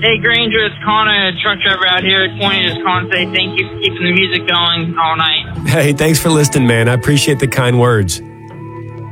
Hey, Granger, it's Connor, truck driver out here at 20. Just calling to say thank you for keeping the music going all night. Hey, thanks for listening, man. I appreciate the kind words.